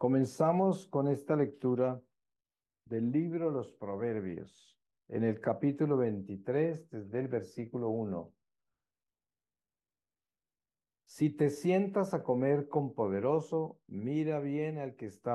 Comenzamos con esta lectura del libro Los Proverbios, en el capítulo 23, desde el versículo 1. Si te sientas a comer con poderoso, mira bien al que está